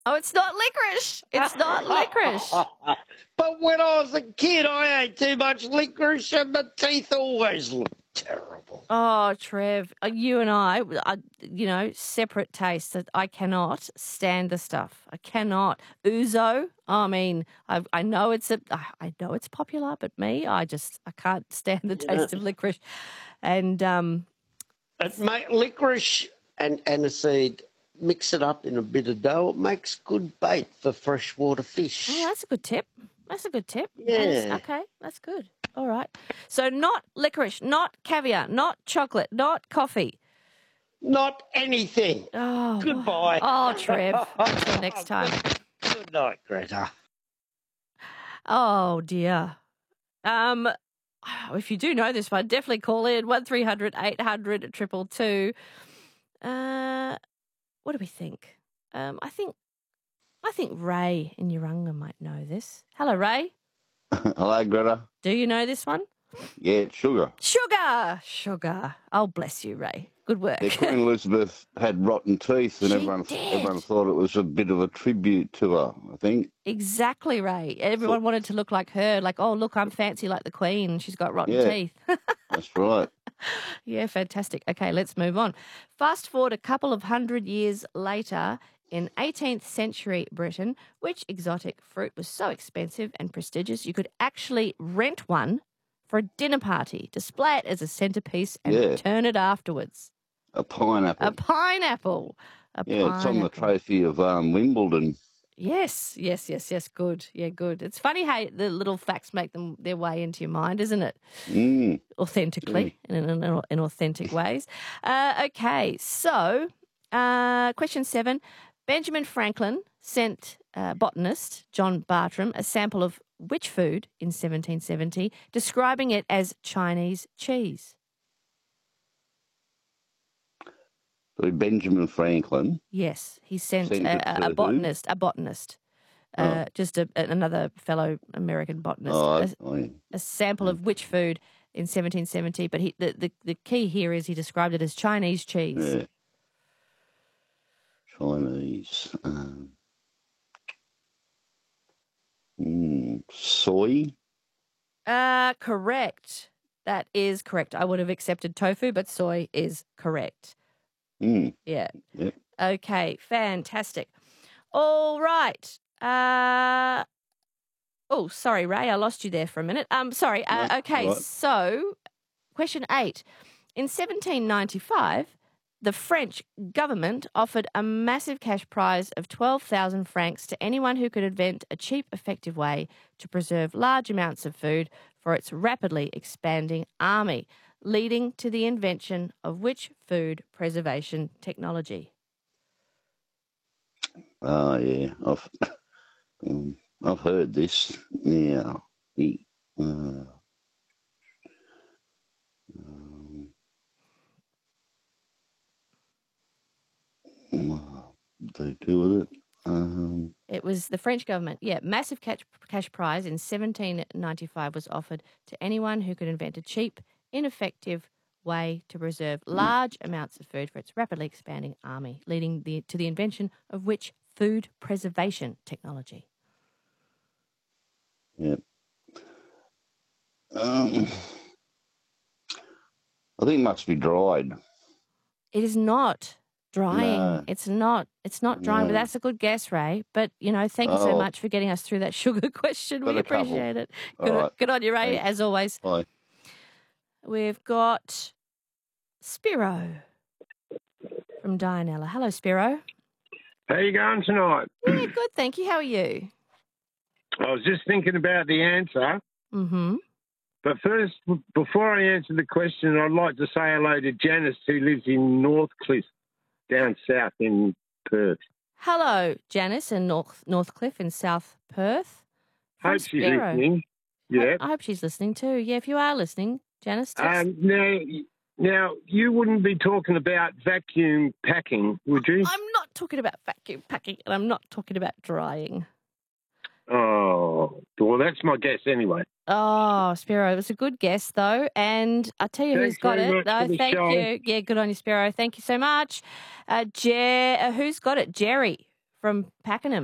Oh, it's not licorice. It's not licorice. But when I was a kid, I ate too much licorice and my teeth always looked terrible. Oh, Trev, you and I, separate tastes. I cannot stand the stuff. I cannot. Ouzo. I mean, I know it's popular, but me, I can't stand the taste of licorice. And Licorice and aniseed, mix it up in a bit of dough. It makes good bait for freshwater fish. oh, that's a good tip. Yeah. Okay, that's good. All right. So not licorice, not caviar, not chocolate, not coffee. Not anything. Oh, Goodbye. Oh, Trev. Until next time. Good night, Greta. Oh, dear. If you do know this one, definitely call in 1300 800 222. What do we think? I think Ray in Urunga might know this. Hello, Ray. Hello, Greta. Do you know this one? Yeah, it's sugar. Sugar. Oh, bless you, Ray. Good work. Yeah, Queen Elizabeth had rotten teeth, and She everyone did. thought it was a bit of a tribute to her, I think. Exactly, Ray. Everyone wanted to look like her, like, oh, look, I'm fancy like the Queen. She's got rotten teeth. That's right. Yeah, fantastic. Okay, let's move on. Fast forward a couple of hundred years later, in 18th century Britain, which exotic fruit was so expensive and prestigious you could actually rent one for a dinner party, display it as a centrepiece and return it afterwards. A pineapple. A pineapple. It's on the trophy of Wimbledon. Yes. Good. Yeah, good. It's funny how the little facts make their way into your mind, isn't it? Authentically, in authentic ways. Okay, so question 7. Benjamin Franklin sent botanist John Bartram a sample of which food in 1770, describing it as Chinese cheese? Benjamin Franklin. Yes, he sent a botanist, just another fellow American botanist, a sample of which food in 1770. But the key here is he described it as Chinese cheese. Yeah. Chinese. Soy? Correct. That is correct. I would have accepted tofu, but soy is correct. Yeah. Yep. Okay, fantastic. All right. Oh, sorry, Ray, I lost you there for a minute. Sorry. Okay, right. So question 8. In 1795, the French government offered a massive cash prize of 12,000 francs to anyone who could invent a cheap, effective way to preserve large amounts of food for its rapidly expanding army, leading to the invention of which food preservation technology? Oh, yeah. I've heard this. Yeah. They do with it. It was the French government. Yeah, massive cash prize in 1795 was offered to anyone who could invent a cheap, ineffective way to preserve large amounts of food for its rapidly expanding army, leading to the invention of which food preservation technology? Yeah. I think it must be dried. It is not drying. No. It's not drying, but that's a good guess, Ray. But, thank you so much for getting us through that sugar question. We appreciate it. Good on you, Ray, as always. Bye. We've got Spiro from Dianella. Hello, Spiro. How you going tonight? Yeah, good, thank you. How are you? I was just thinking about the answer. Mm-hmm. But first, before I answer the question, I'd like to say hello to Janice, who lives in Northcliffe, down south in Perth. Hello, Janice in Northcliffe in South Perth. Hope she's listening. Yeah. I hope she's listening too. Yeah, if you are listening, Janice. Now, you wouldn't be talking about vacuum packing, would you? I'm not talking about vacuum packing, and I'm not talking about drying. Oh, well, that's my guess anyway. Oh, Spiro, it was a good guess, though. And I'll tell you who's got it. No, thank you. Yeah, good on you, Spiro. Thank you so much. Who's got it? Jerry from Pakenham.